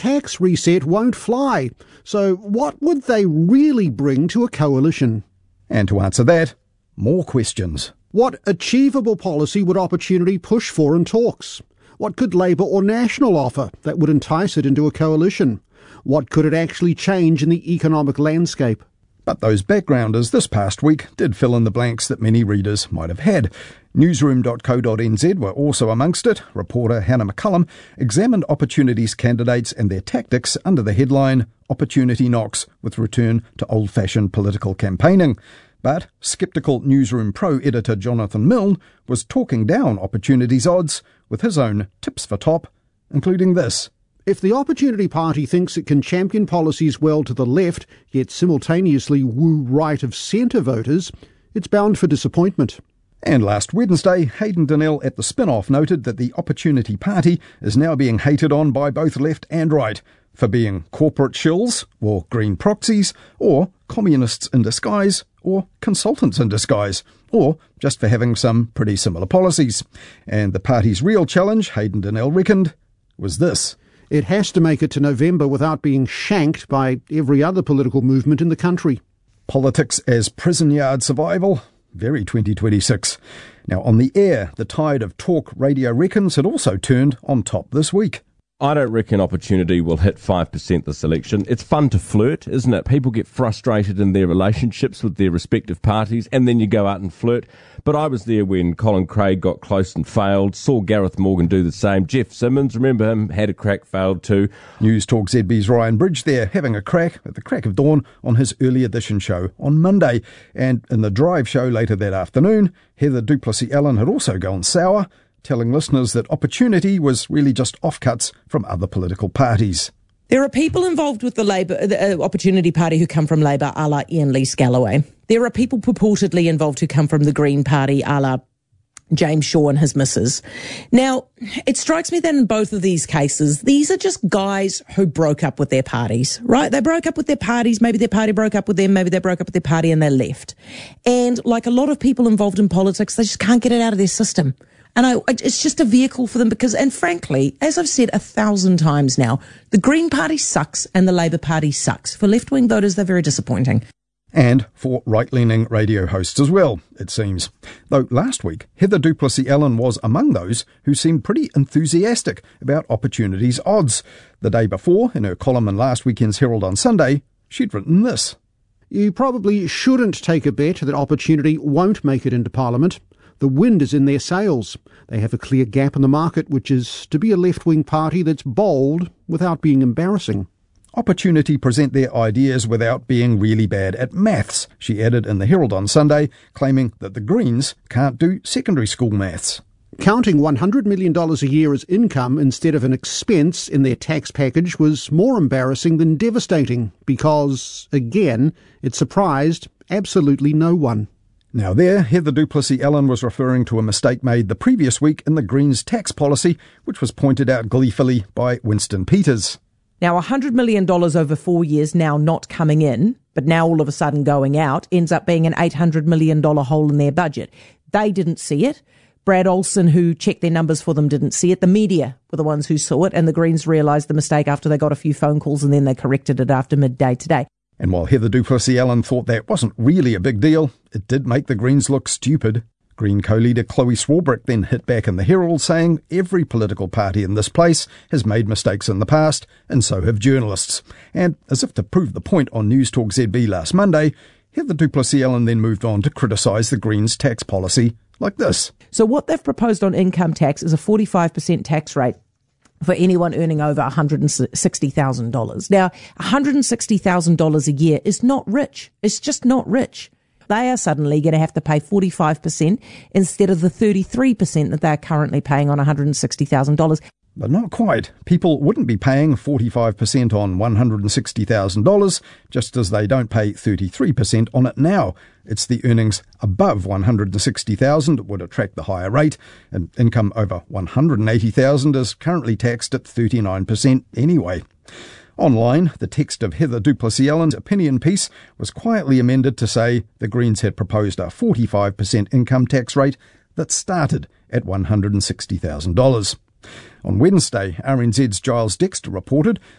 tax reset won't fly. So what would they really bring to a coalition? And to answer that, more questions. What achievable policy would Opportunity push for in talks? What could Labour or National offer that would entice it into a coalition? What could it actually change in the economic landscape? But those backgrounders this past week did fill in the blanks that many readers might have had. Newsroom.co.nz were also amongst it. Reporter Hannah McCullum examined Opportunity's candidates and their tactics under the headline, Opportunity Knocks with Return to Old-Fashioned Political Campaigning. But sceptical Newsroom Pro editor Jonathan Milne was talking down Opportunity's odds with his own tips for top, including this. If the Opportunity Party thinks it can champion policies well to the left, yet simultaneously woo right-of-centre voters, it's bound for disappointment. And last Wednesday, Hayden Donnell at the Spin-Off noted that the Opportunity Party is now being hated on by both left and right for being corporate shills, or green proxies, or communists in disguise, or consultants in disguise, or just for having some pretty similar policies. And the party's real challenge, Hayden Donnell reckoned, was this. It has to make it to November without being shanked by every other political movement in the country. Politics as prison yard survival? Very 2026. Now, on the air, the tide of talk radio reckons had also turned on top this week. I don't reckon Opportunity will hit 5% this election. It's fun to flirt, isn't it? People get frustrated in their relationships with their respective parties, and then you go out and flirt. But I was there when Colin Craig got close and failed, saw Gareth Morgan do the same. Jeff Simmons, remember him, had a crack, failed too. News Talk ZB's Ryan Bridge there, having a crack at the crack of dawn on his early edition show on Monday. And in the drive show later that afternoon, Heather du Plessis-Allen had also gone sour, telling listeners that Opportunity was really just offcuts from other political parties. There are people involved with the Opportunity Party who come from Labour, a la Ian Lee-Scalloway. There are people purportedly involved who come from the Green Party, a la James Shaw and his missus. Now, it strikes me that in both of these cases, these are just guys who broke up with their parties, right? They broke up with their parties, maybe their party broke up with them, maybe they broke up with their party and they left. And like a lot of people involved in politics, they just can't get it out of their system. And it's just a vehicle for them because, and frankly, as I've said 1,000 times now, the Green Party sucks and the Labour Party sucks. For left-wing voters, they're very disappointing. And for right-leaning radio hosts as well, it seems. Though last week, Heather du Plessis-Allen was among those who seemed pretty enthusiastic about Opportunity's odds. The day before, in her column in last weekend's Herald on Sunday, she'd written this. You probably shouldn't take a bet that Opportunity won't make it into Parliament. The wind is in their sails. They have a clear gap in the market, which is to be a left-wing party that's bold without being embarrassing. Opportunity present their ideas without being really bad at maths, she added in the Herald on Sunday, claiming that the Greens can't do secondary school maths. Counting $100 million a year as income instead of an expense in their tax package was more embarrassing than devastating because, again, it surprised absolutely no one. Now there, Heather du Plessis-Allen was referring to a mistake made the previous week in the Greens tax policy, which was pointed out gleefully by Winston Peters. Now, $100 million over 4 years now not coming in, but now all of a sudden going out, ends up being an $800 million hole in their budget. They didn't see it. Brad Olsen, who checked their numbers for them, didn't see it. The media were the ones who saw it, and the Greens realised the mistake after they got a few phone calls, and then they corrected it after midday today. And while Heather du Plessis-Allen thought that wasn't really a big deal, it did make the Greens look stupid. Green co-leader Chloe Swarbrick then hit back in the Herald, saying every political party in this place has made mistakes in the past, and so have journalists. And as if to prove the point on News Talk ZB last Monday, Heather du Plessis-Allen then moved on to criticise the Greens' tax policy like this. So what they've proposed on income tax is a 45% tax rate for anyone earning over $160,000. Now, $160,000 a year is not rich. It's just not rich. They are suddenly going to have to pay 45% instead of the 33% that they're currently paying on $160,000. But not quite. People wouldn't be paying 45% on $160,000, just as they don't pay 33% on it now. It's the earnings above $160,000 that would attract the higher rate, and income over $180,000 is currently taxed at 39% anyway. Online, the text of Heather du Plessis-Allen's opinion piece was quietly amended to say the Greens had proposed a 45% income tax rate that started at $160,000. On Wednesday, RNZ's Giles Dexter reported